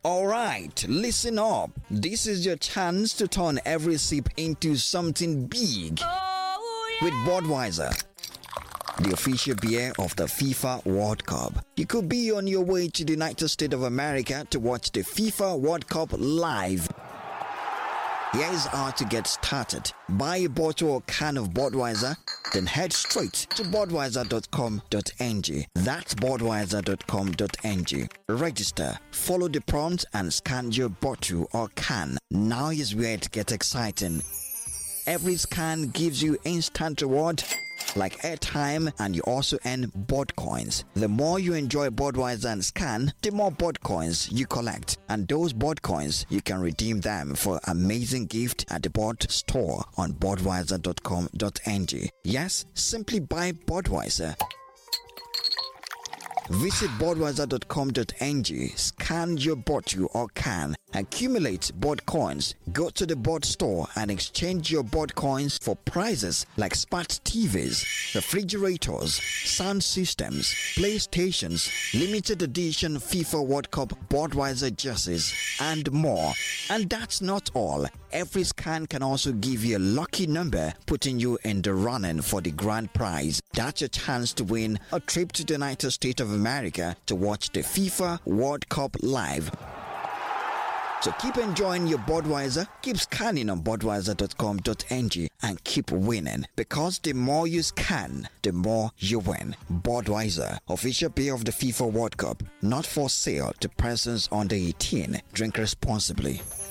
Alright, listen up. This is your chance to turn every sip into something big with Budweiser, the official beer of the FIFA World Cup. You could be on your way to the United States of America to watch the FIFA World Cup live. Here is how to get started. Buy a bottle or can of Budweiser, then head straight to budweiser.com.ng. That's budweiser.com.ng. Register, follow the prompts and scan your bottle or can. Now is where it gets exciting. Every scan gives you instant reward like airtime, and you also earn Bud coins. The more you enjoy Budweiser and scan, the more Bud coins you collect. And those Bud coins, you can redeem them for amazing gift at the Bud store on budweiser.com.ng. Yes, simply buy Budweiser. Visit budweiser.com.ng, scan your bottle or can, accumulate Bud coins, go to the Bud store and exchange your Bud coins for prizes like smart TVs, refrigerators, sound systems, PlayStations, limited edition FIFA World Cup Budweiser jerseys, and more. And that's not all. Every scan can also give you a lucky number, putting you in the running for the grand prize. That's your chance to win a trip to the United States of America to watch the FIFA World Cup live. So keep enjoying your Budweiser, keep scanning on budweiser.com.ng and keep winning, because the more you scan, the more you win. Budweiser, official beer of the FIFA World Cup, not for sale to persons under 18. Drink responsibly.